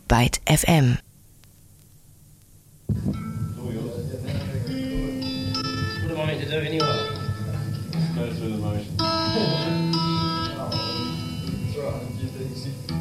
Byte FM. Momento, deve venir lá. Espera, espera mais.